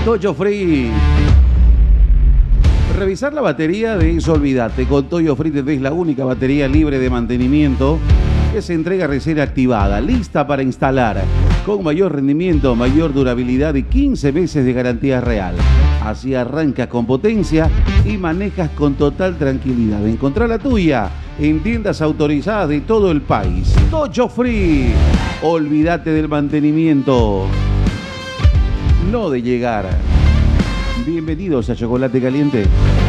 Toyo Free. Revisar la batería de eso, olvídate. Con Toyo Free tenés la única batería libre de mantenimiento que se entrega recién activada, lista para instalar, con mayor rendimiento, mayor durabilidad y 15 meses de garantía real. Así arrancas con potencia y manejas con total tranquilidad. Encontrá la tuya en tiendas autorizadas de todo el país. Toyo Free. Olvídate del mantenimiento, no de llegar. Bienvenidos a Chocolate Caliente.